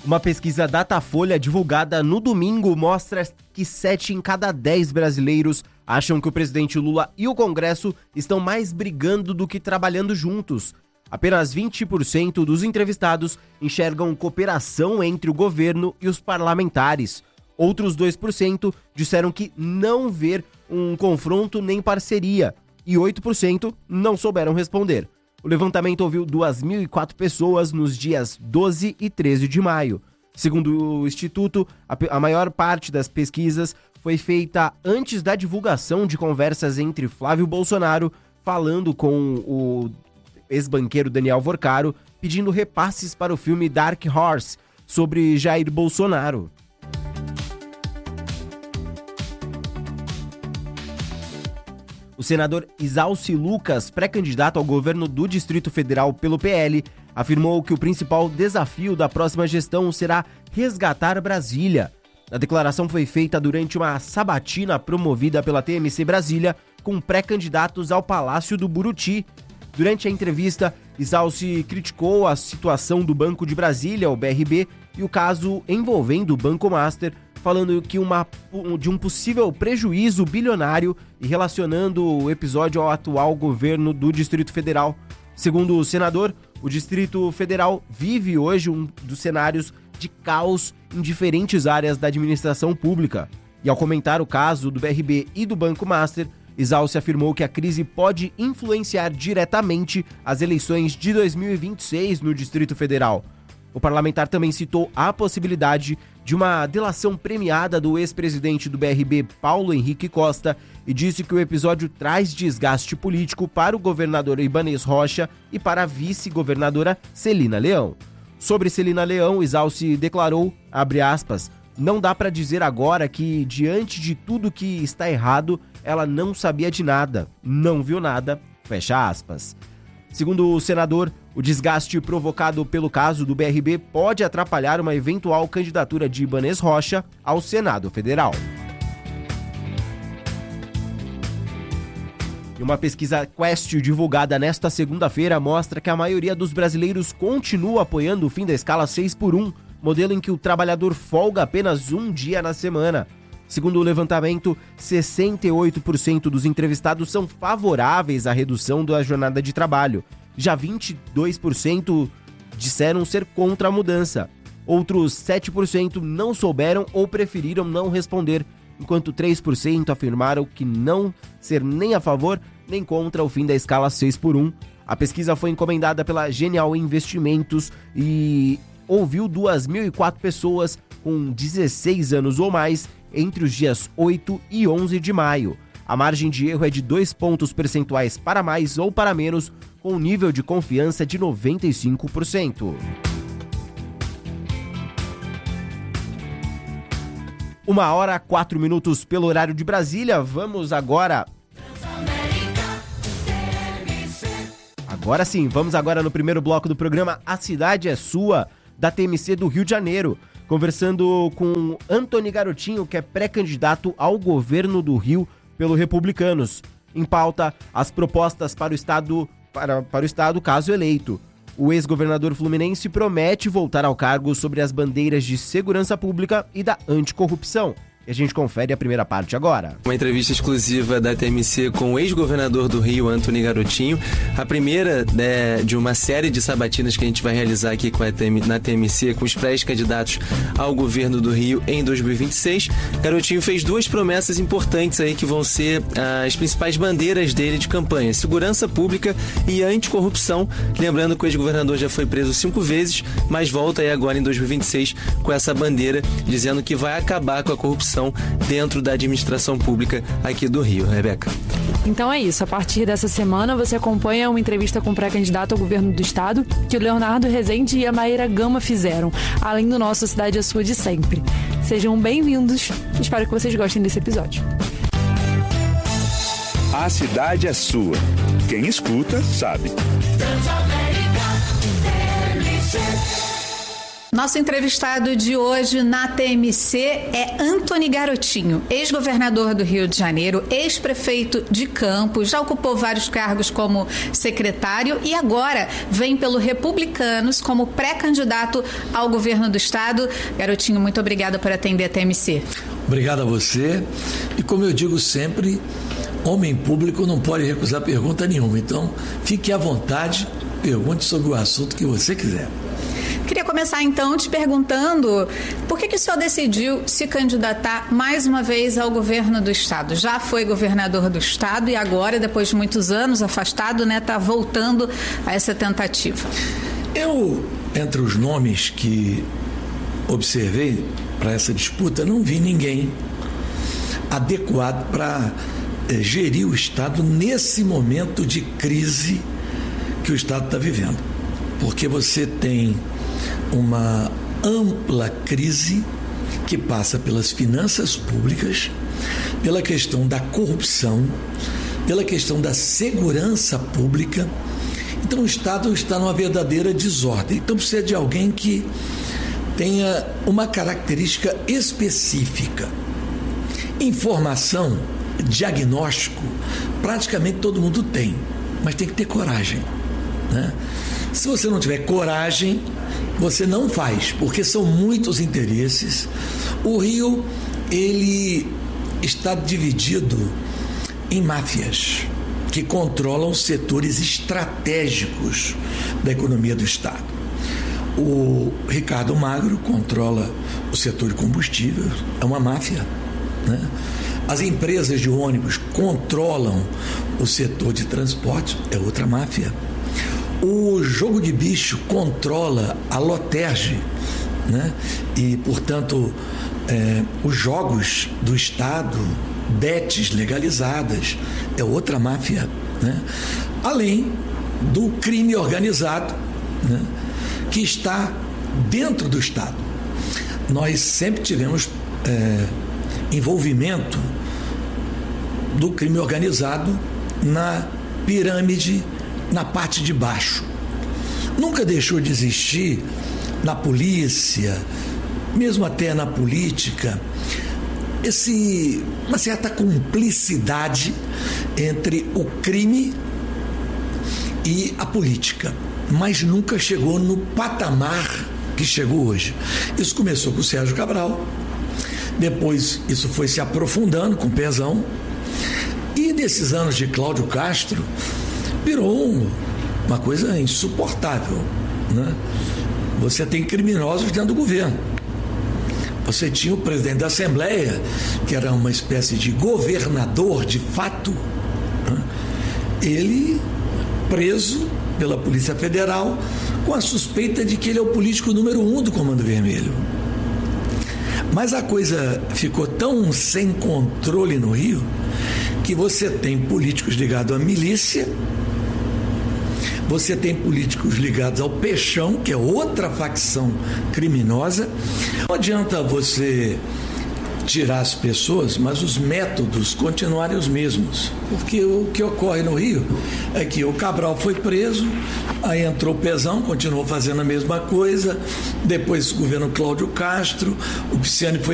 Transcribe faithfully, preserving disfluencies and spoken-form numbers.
Uma pesquisa Datafolha divulgada no domingo mostra que sete em cada dez brasileiros acham que o presidente Lula e o Congresso estão mais brigando do que trabalhando juntos. Apenas vinte por cento dos entrevistados enxergam cooperação entre o governo e os parlamentares. Outros dois por cento disseram que não ver um confronto nem parceria, e oito por cento não souberam responder. O levantamento ouviu duas mil e quatro pessoas nos dias doze e treze de maio. Segundo o Instituto, a, a maior parte das pesquisas foi feita antes da divulgação de conversas entre Flávio Bolsonaro falando com o ex-banqueiro Daniel Vorcaro, pedindo repasses para o filme Dark Horse, sobre Jair Bolsonaro. O senador Isalci Lucas, pré-candidato ao governo do Distrito Federal pelo P L, afirmou que o principal desafio da próxima gestão será resgatar Brasília. A declaração foi feita durante uma sabatina promovida pela T M C Brasília com pré-candidatos ao Palácio do Buriti. Durante a entrevista, Isalci criticou a situação do Banco de Brasília, o B R B, e o caso envolvendo o Banco Master, falando que uma, de um possível prejuízo bilionário e relacionando o episódio ao atual governo do Distrito Federal. Segundo o senador, o Distrito Federal vive hoje um dos cenários de caos em diferentes áreas da administração pública. E ao comentar o caso do B R B e do Banco Master, Isalci afirmou que a crise pode influenciar diretamente as eleições de dois mil e vinte e seis no Distrito Federal. O parlamentar também citou a possibilidade de uma delação premiada do ex-presidente do B R B, Paulo Henrique Costa, e disse que o episódio traz desgaste político para o governador Ibanez Rocha e para a vice-governadora Celina Leão. Sobre Celina Leão, Isalci declarou, abre aspas, não dá para dizer agora que, diante de tudo que está errado, ela não sabia de nada, não viu nada, fecha aspas. Segundo o senador, o desgaste provocado pelo caso do B R B pode atrapalhar uma eventual candidatura de Ibanez Rocha ao Senado Federal. E uma pesquisa Quest divulgada nesta segunda-feira mostra que a maioria dos brasileiros continua apoiando o fim da escala seis por um, modelo em que o trabalhador folga apenas um dia na semana. Segundo o levantamento, sessenta e oito por cento dos entrevistados são favoráveis à redução da jornada de trabalho. Já vinte e dois por cento disseram ser contra a mudança. Outros sete por cento não souberam ou preferiram não responder, enquanto três por cento afirmaram que não ser nem a favor nem contra o fim da escala seis por um. A pesquisa foi encomendada pela Genial Investimentos e ouviu duas mil e quatro pessoas com dezesseis anos ou mais entre os dias oito e onze de maio. A margem de erro é de dois pontos percentuais para mais ou para menos, com um nível de confiança de noventa e cinco por cento. Uma hora, quatro minutos pelo horário de Brasília. Vamos agora... Agora sim, vamos agora no primeiro bloco do programa A Cidade é Sua, da T M C do Rio de Janeiro. Conversando com Antony Garotinho, que é pré-candidato ao governo do Rio pelo Republicanos. Em pauta, as propostas para o Estado, para, para o Estado caso eleito. O ex-governador fluminense promete voltar ao cargo sobre as bandeiras de segurança pública e da anticorrupção. E a gente confere a primeira parte agora. Uma entrevista exclusiva da T M C com o ex-governador do Rio, Antony Garotinho. A primeira né, de uma série de sabatinas que a gente vai realizar aqui com a T M, na T M C com os pré-candidatos ao governo do Rio em dois mil e vinte e seis. Garotinho fez duas promessas importantes aí que vão ser ah, as principais bandeiras dele de campanha: segurança pública e anticorrupção. Lembrando que o ex-governador já foi preso cinco vezes, mas volta aí agora em dois mil e vinte e seis com essa bandeira, dizendo que vai acabar com a corrupção dentro da administração pública aqui do Rio. Rebeca. Então é isso, a partir dessa semana você acompanha uma entrevista com o pré-candidato ao governo do estado que o Leonardo Rezende e a Maíra Gama fizeram, além do nosso Cidade é Sua de sempre. Sejam bem-vindos, espero que vocês gostem desse episódio. A Cidade é Sua. Quem escuta, sabe. Nosso entrevistado de hoje na T M C é Antony Garotinho, ex-governador do Rio de Janeiro, ex-prefeito de Campos, já ocupou vários cargos como secretário e agora vem pelo Republicanos como pré-candidato ao governo do estado. Garotinho, muito obrigada por atender a T M C. Obrigado a você. E como eu digo sempre, homem público não pode recusar pergunta nenhuma. Então, fique à vontade, pergunte sobre o assunto que você quiser. Queria começar então te perguntando por que, que o senhor decidiu se candidatar mais uma vez ao governo do estado? Já foi governador do estado e agora, depois de muitos anos afastado, né, está voltando a essa tentativa. Eu, entre os nomes que observei para essa disputa, não vi ninguém adequado para eh, gerir o estado nesse momento de crise que o estado está vivendo. Porque você tem uma ampla crise que passa pelas finanças públicas, pela questão da corrupção, pela questão da segurança pública. Então o Estado está numa verdadeira desordem. Então precisa de alguém que tenha uma característica específica. Informação, diagnóstico, praticamente todo mundo tem, mas tem que ter coragem, né? Se você não tiver coragem, você não faz, porque são muitos interesses. O Rio, ele está dividido em máfias que controlam setores estratégicos da economia do estado. O Ricardo Magro controla o setor de combustível, é uma máfia, né? As empresas de ônibus controlam o setor de transporte, é outra máfia. O jogo de bicho controla a Loterge, né? E, portanto, é, os jogos do Estado, bets legalizadas, é outra máfia, né? Além do crime organizado, né, que está dentro do Estado. Nós sempre tivemos é, envolvimento do crime organizado na pirâmide, na parte de baixo. Nunca deixou de existir na polícia, mesmo até na política, esse, uma certa cumplicidade entre o crime e a política, mas nunca chegou no patamar que chegou hoje. Isso começou com o Sérgio Cabral, depois isso foi se aprofundando com o Pezão, e nesses anos de Cláudio Castro virou uma coisa insuportável, né? Você tem criminosos dentro do governo. Você tinha o presidente da Assembleia, que era uma espécie de governador de fato, né? Ele preso pela Polícia Federal com a suspeita de que ele é o político número um do Comando Vermelho. Mas a coisa ficou tão sem controle no Rio que você tem políticos ligados à milícia, você tem políticos ligados ao Peixão, que é outra facção criminosa. Não adianta você tirar as pessoas, mas os métodos continuarem os mesmos. Porque o que ocorre no Rio é que o Cabral foi preso, aí entrou o Pezão, continuou fazendo a mesma coisa, depois o governo Cláudio Castro, o Pisciani foi